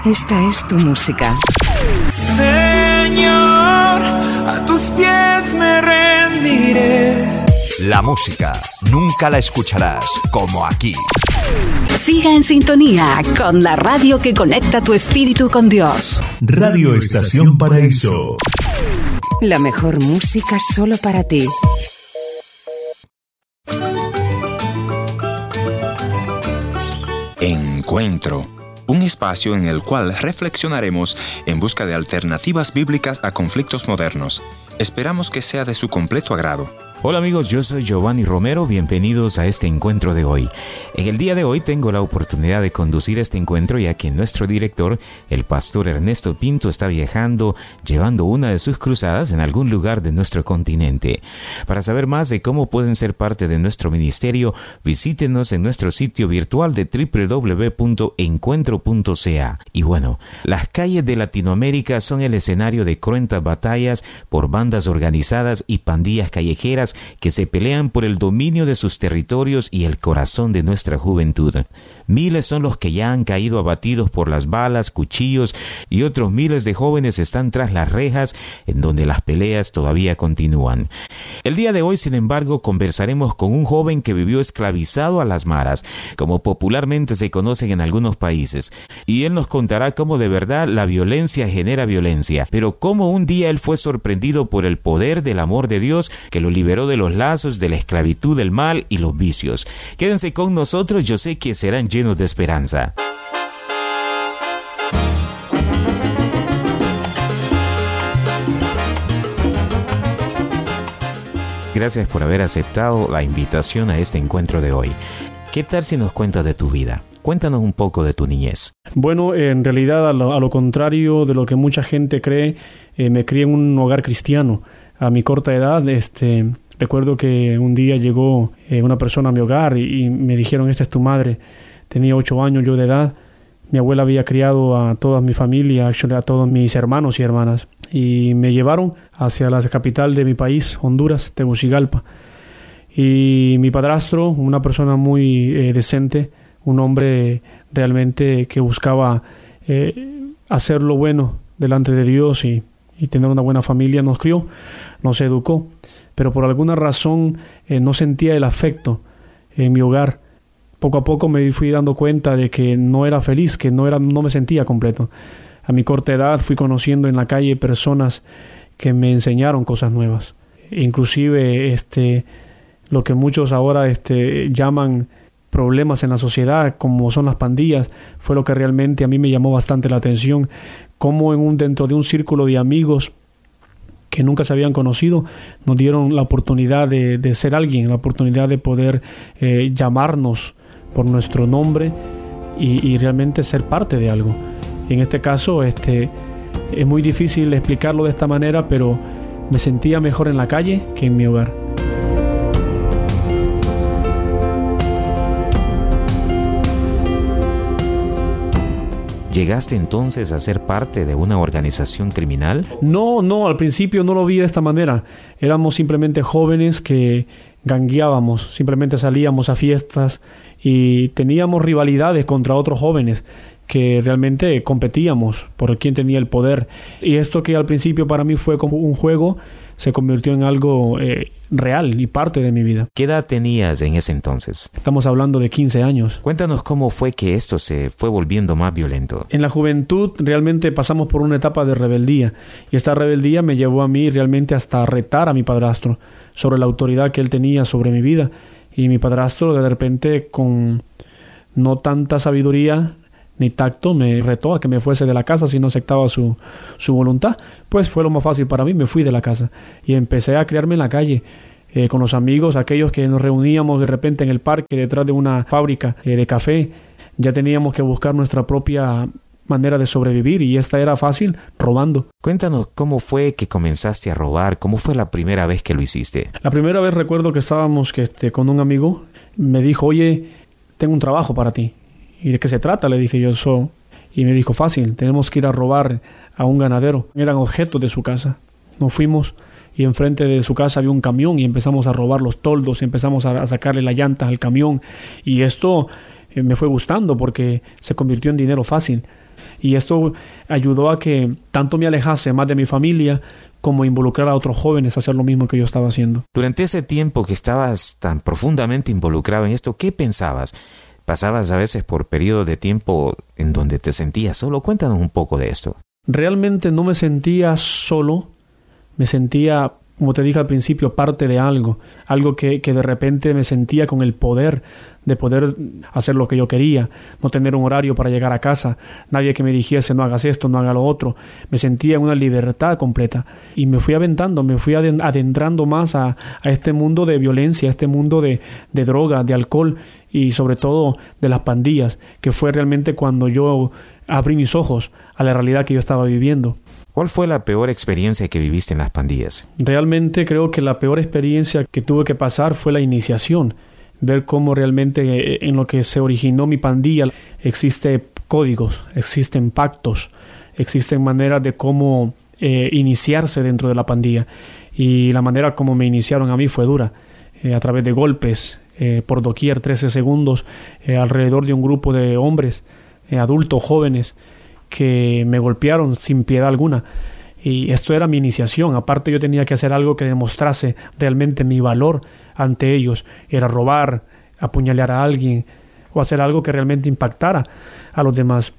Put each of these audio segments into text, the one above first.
Esta es tu música. Señor, a tus pies me rendiré. La música nunca la escucharás como aquí. Siga en sintonía con la radio que conecta tu espíritu con Dios. Radio Estación Paraíso. La mejor música solo para ti. Encuentro, un espacio en el cual reflexionaremos en busca de alternativas bíblicas a conflictos modernos. Esperamos que sea de su completo agrado. Hola amigos, yo soy Giovanni Romero, bienvenidos a este encuentro de hoy. En el día de hoy tengo la oportunidad de conducir este encuentro ya que nuestro director, el pastor Ernesto Pinto, está viajando, llevando una de sus cruzadas en algún lugar de nuestro continente. Para saber más de cómo pueden ser parte de nuestro ministerio, visítenos en nuestro sitio virtual de www.encuentro.ca. Y bueno, las calles de Latinoamérica son el escenario de cruentas batallas por bandas organizadas y pandillas callejeras que se pelean por el dominio de sus territorios y el corazón de nuestra juventud. Miles son los que ya han caído abatidos por las balas, cuchillos, y otros miles de jóvenes están tras las rejas en donde las peleas todavía continúan. El día de hoy, sin embargo, conversaremos con un joven que vivió esclavizado a las maras, como popularmente se conocen en algunos países, y él nos contará cómo de verdad la violencia genera violencia, pero cómo un día él fue sorprendido por el poder del amor de Dios que lo liberó de los lazos de la esclavitud, del mal y los vicios. Quédense con nosotros, yo sé que serán llenos de esperanza. Gracias por haber aceptado la invitación a este encuentro de hoy. ¿Qué tal si nos cuentas de tu vida? Cuéntanos un poco de tu niñez. Bueno, en realidad, a lo contrario de lo que mucha gente cree, me crié en un hogar cristiano. A mi corta edad, recuerdo que un día llegó una persona a mi hogar y me dijeron, esta es tu madre. Tenía 8 años yo de edad. Mi abuela había criado a toda mi familia, a todos mis hermanos y hermanas. Y me llevaron hacia la capital de mi país, Honduras, Tegucigalpa. Y mi padrastro, una persona muy decente, un hombre realmente que buscaba hacer lo bueno delante de Dios y tener una buena familia, nos crió, nos educó. Pero por alguna razón no sentía el afecto en mi hogar. Poco a poco me fui dando cuenta de que no era feliz, que no me sentía completo. A mi corta edad fui conociendo en la calle personas que me enseñaron cosas nuevas. Inclusive lo que muchos ahora llaman problemas en la sociedad, como son las pandillas, fue lo que realmente a mí me llamó bastante la atención. Cómo dentro de un círculo de amigos que nunca se habían conocido, nos dieron la oportunidad de ser alguien, la oportunidad de poder llamarnos por nuestro nombre y realmente ser parte de algo. En este caso, es muy difícil explicarlo de esta manera, pero me sentía mejor en la calle que en mi hogar. ¿Llegaste entonces a ser parte de una organización criminal? No, al principio no lo vi de esta manera. Éramos simplemente jóvenes que gangueábamos, simplemente salíamos a fiestas y teníamos rivalidades contra otros jóvenes que realmente competíamos por quién tenía el poder. Y esto que al principio para mí fue como un juego, se convirtió en algo real y parte de mi vida. ¿Qué edad tenías en ese entonces? Estamos hablando de 15 años. Cuéntanos cómo fue que esto se fue volviendo más violento. En la juventud realmente pasamos por una etapa de rebeldía, y esta rebeldía me llevó a mí realmente hasta retar a mi padrastro sobre la autoridad que él tenía sobre mi vida. Y mi padrastro de repente, con no tanta sabiduría ni tacto, me retó a que me fuese de la casa si no aceptaba su voluntad. Pues fue lo más fácil para mí, me fui de la casa y empecé a criarme en la calle, con los amigos, aquellos que nos reuníamos de repente en el parque detrás de una fábrica de café. Ya teníamos que buscar nuestra propia manera de sobrevivir, y esta era fácil, robando. Cuéntanos cómo fue que comenzaste a robar, cómo fue la primera vez que lo hiciste. La primera vez recuerdo que estábamos con un amigo, me dijo, oye, tengo un trabajo para ti. ¿Y de qué se trata? Le dije yo. Y me dijo, fácil, tenemos que ir a robar a un ganadero. Eran objetos de su casa. Nos fuimos y enfrente de su casa había un camión y empezamos a robar los toldos, empezamos a sacarle las llantas al camión. Y esto me fue gustando porque se convirtió en dinero fácil. Y esto ayudó a que tanto me alejase más de mi familia como involucrar a otros jóvenes a hacer lo mismo que yo estaba haciendo. Durante ese tiempo que estabas tan profundamente involucrado en esto, ¿qué pensabas? ¿Pasabas a veces por periodos de tiempo en donde te sentías solo? Cuéntanos un poco de esto. Realmente no me sentía solo, me sentía, como te dije al principio, parte de algo que de repente me sentía con el poder de poder hacer lo que yo quería, no tener un horario para llegar a casa, nadie que me dijese no hagas esto, no hagas lo otro. Me sentía en una libertad completa y me fui aventando, me fui adentrando más a este mundo de violencia, a este mundo de droga, de alcohol y sobre todo de las pandillas, que fue realmente cuando yo abrí mis ojos a la realidad que yo estaba viviendo. ¿Cuál fue la peor experiencia que viviste en las pandillas? Realmente creo que la peor experiencia que tuve que pasar fue la iniciación. Ver cómo realmente en lo que se originó mi pandilla existen códigos, existen pactos, existen maneras de cómo iniciarse dentro de la pandilla. Y la manera como me iniciaron a mí fue dura, a través de golpes, por doquier, 13 segundos, alrededor de un grupo de hombres, adultos, jóvenes, que me golpearon sin piedad alguna. Y esto era mi iniciación. Aparte yo tenía que hacer algo que demostrase realmente mi valor ante ellos. Era robar, apuñalar a alguien o hacer algo que realmente impactara a los demás.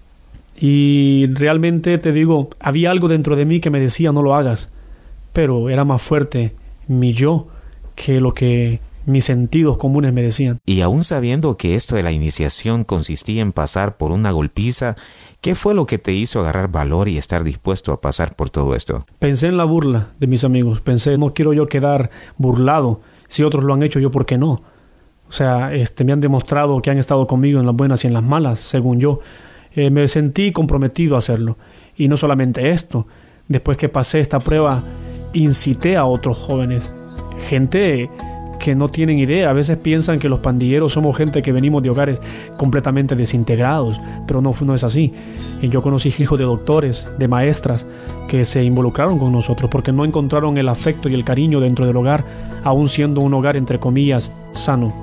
Y realmente te digo, había algo dentro de mí que me decía no lo hagas, pero era más fuerte mi yo que lo que mis sentidos comunes me decían. Y aún sabiendo que esto de la iniciación consistía en pasar por una golpiza, ¿qué fue lo que te hizo agarrar valor y estar dispuesto a pasar por todo esto? Pensé en la burla de mis amigos. Pensé, no quiero yo quedar burlado. Si otros lo han hecho, yo ¿por qué no? O sea, me han demostrado que han estado conmigo en las buenas y en las malas, según yo. Me sentí comprometido a hacerlo. Y no solamente esto. Después que pasé esta prueba, incité a otros jóvenes. Gente que no tienen idea. A veces piensan que los pandilleros somos gente que venimos de hogares completamente desintegrados, pero no es así. Y yo conocí hijos de doctores, de maestras, que se involucraron con nosotros porque no encontraron el afecto y el cariño dentro del hogar, aún siendo un hogar, entre comillas, sano.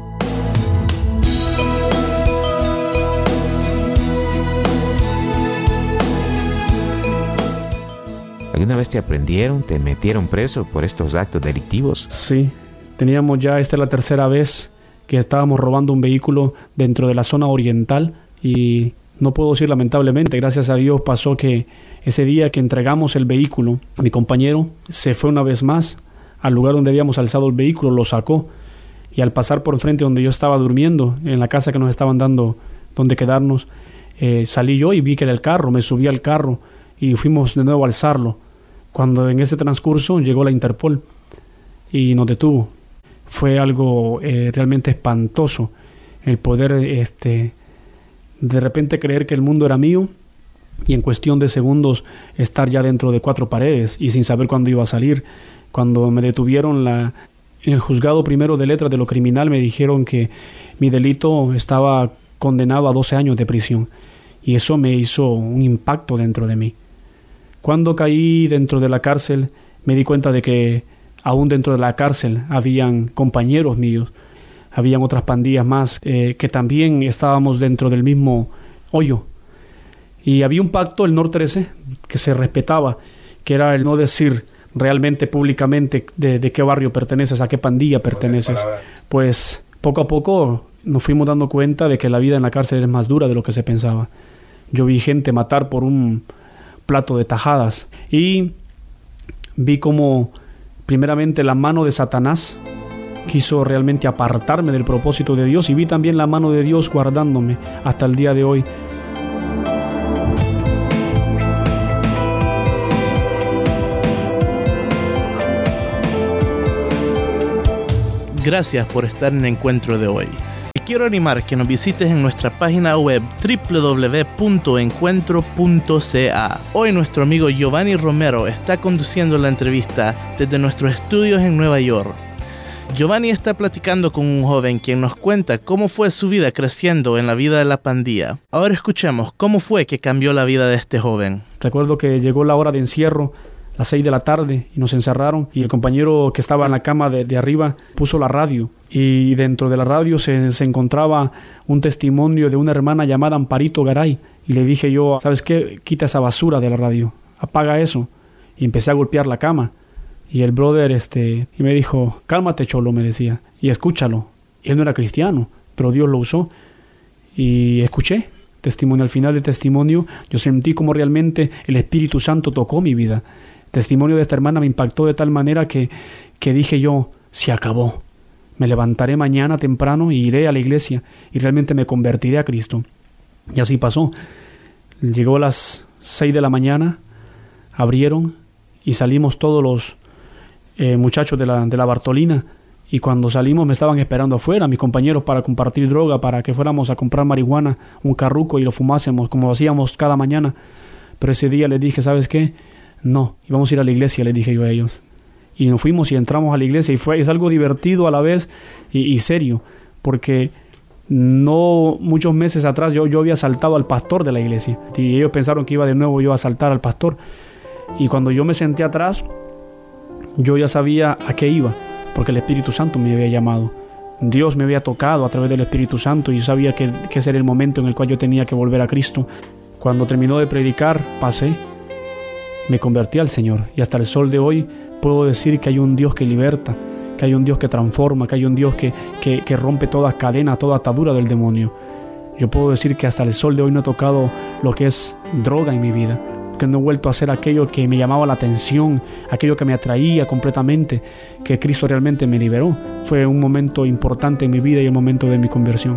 ¿Alguna vez te aprendieron, te metieron preso por estos actos delictivos? Sí. Teníamos ya, esta es la tercera vez que estábamos robando un vehículo dentro de la zona oriental y no puedo decir lamentablemente, gracias a Dios pasó que ese día que entregamos el vehículo, mi compañero se fue una vez más al lugar donde habíamos alzado el vehículo, lo sacó y al pasar por enfrente donde yo estaba durmiendo, en la casa que nos estaban dando donde quedarnos, salí yo y vi que era el carro, me subí al carro y fuimos de nuevo a alzarlo. Cuando en ese transcurso llegó la Interpol y nos detuvo. Fue algo realmente espantoso el poder de repente creer que el mundo era mío y en cuestión de segundos estar ya dentro de 4 paredes y sin saber cuándo iba a salir. Cuando me detuvieron en el juzgado primero de letras de lo criminal, me dijeron que mi delito estaba condenado a 12 años de prisión y eso me hizo un impacto dentro de mí. Cuando caí dentro de la cárcel me di cuenta de que aún dentro de la cárcel habían compañeros míos, habían otras pandillas más que también estábamos dentro del mismo hoyo. Y había un pacto, el NOR 13, que se respetaba, que era el no decir realmente públicamente de qué barrio perteneces, a qué pandilla perteneces. Pues poco a poco nos fuimos dando cuenta de que la vida en la cárcel es más dura de lo que se pensaba. Yo vi gente matar por un plato de tajadas y vi como primeramente la mano de Satanás quiso realmente apartarme del propósito de Dios y vi también la mano de Dios guardándome hasta el día de hoy. Gracias por estar en el encuentro de hoy. Te quiero animar que nos visites en nuestra página web www.encuentro.ca. Hoy nuestro amigo Giovanni Romero está conduciendo la entrevista desde nuestros estudios en Nueva York. Giovanni está platicando con un joven quien nos cuenta cómo fue su vida creciendo en la vida de la pandilla. Ahora escuchemos cómo fue que cambió la vida de este joven. Recuerdo que llegó la hora de encierro las 6 de la tarde y nos encerraron, y el compañero que estaba en la cama de arriba puso la radio, y dentro de la radio se encontraba un testimonio de una hermana llamada Amparito Garay, y le dije yo, ¿sabes qué? Quita esa basura de la radio, apaga eso, y empecé a golpear la cama, y el brother y me dijo, cálmate cholo, me decía, y escúchalo. Y él no era cristiano, pero Dios lo usó, y escuché testimonio. Al final del testimonio yo sentí como realmente el Espíritu Santo tocó mi vida. El testimonio de esta hermana me impactó de tal manera que dije yo, se acabó, me levantaré mañana temprano y iré a la iglesia y realmente me convertiré a Cristo. Y así pasó. Llegó a las 6 de la mañana, abrieron y salimos todos los muchachos de la Bartolina, y cuando salimos me estaban esperando afuera mis compañeros para compartir droga, para que fuéramos a comprar marihuana, un carruco, y lo fumásemos como lo hacíamos cada mañana. Pero ese día les dije, ¿sabes qué? No, íbamos a ir a la iglesia, les dije yo a ellos. Y nos fuimos y entramos a la iglesia, y es algo divertido a la vez y serio, porque no muchos meses atrás yo había asaltado al pastor de la iglesia, y ellos pensaron que iba de nuevo yo a asaltar al pastor. Y cuando yo me senté atrás, yo ya sabía a qué iba, porque el Espíritu Santo me había llamado. Dios me había tocado a través del Espíritu Santo, y yo sabía que ese era el momento en el cual yo tenía que volver a Cristo. Cuando terminó de predicar, pasé, me convertí al Señor, y hasta el sol de hoy puedo decir que hay un Dios que liberta, que hay un Dios que transforma, que hay un Dios que rompe toda cadena, toda atadura del demonio. Yo puedo decir que hasta el sol de hoy no he tocado lo que es droga en mi vida, que no he vuelto a hacer aquello que me llamaba la atención, aquello que me atraía completamente, que Cristo realmente me liberó. Fue un momento importante en mi vida y el momento de mi conversión.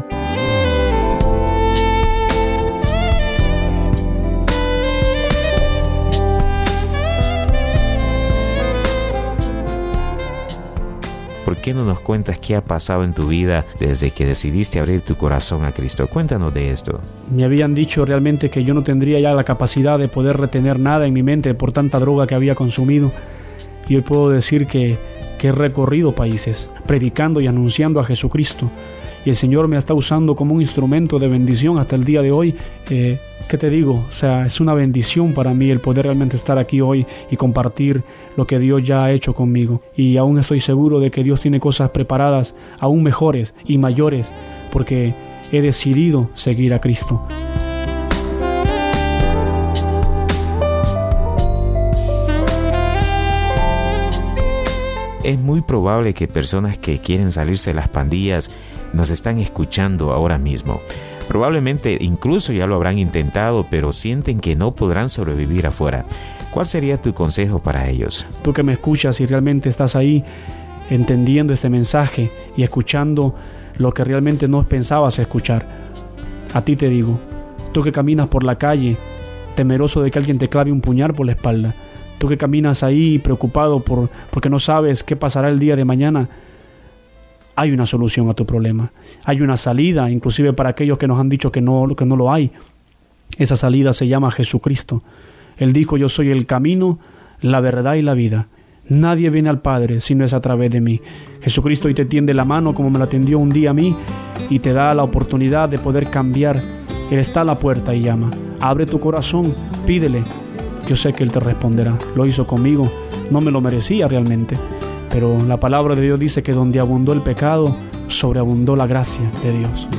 ¿Por qué no nos cuentas qué ha pasado en tu vida desde que decidiste abrir tu corazón a Cristo? Cuéntanos de esto. Me habían dicho realmente que yo no tendría ya la capacidad de poder retener nada en mi mente por tanta droga que había consumido. Y hoy puedo decir que he recorrido países predicando y anunciando a Jesucristo. Y el Señor me está usando como un instrumento de bendición hasta el día de hoy. ¿Qué te digo? O sea, es una bendición para mí el poder realmente estar aquí hoy y compartir lo que Dios ya ha hecho conmigo. Y aún estoy seguro de que Dios tiene cosas preparadas aún mejores y mayores, porque he decidido seguir a Cristo. Es muy probable que personas que quieren salirse de las pandillas nos están escuchando ahora mismo. Probablemente incluso ya lo habrán intentado, pero sienten que no podrán sobrevivir afuera. ¿Cuál sería tu consejo para ellos? Tú que me escuchas y realmente estás ahí entendiendo este mensaje y escuchando lo que realmente no pensabas escuchar, a ti te digo, tú que caminas por la calle temeroso de que alguien te clave un puñal por la espalda, tú que caminas ahí preocupado porque no sabes qué pasará el día de mañana, hay una solución a tu problema. Hay una salida, inclusive para aquellos que nos han dicho que no lo hay. Esa salida se llama Jesucristo. Él dijo, yo soy el camino, la verdad y la vida. Nadie viene al Padre si no es a través de mí. Jesucristo hoy te tiende la mano como me la tendió un día a mí y te da la oportunidad de poder cambiar. Él está a la puerta y llama. Abre tu corazón, pídele. Yo sé que Él te responderá. Lo hizo conmigo. No me lo merecía realmente. Pero la palabra de Dios dice que donde abundó el pecado, sobreabundó la gracia de Dios.